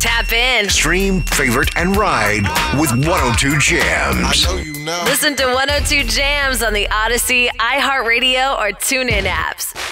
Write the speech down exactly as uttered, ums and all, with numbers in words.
Tap in. Stream, favorite, and ride with one oh two Jams. I know you know. Listen to one oh two Jams on the Odyssey, iHeartRadio, or TuneIn apps.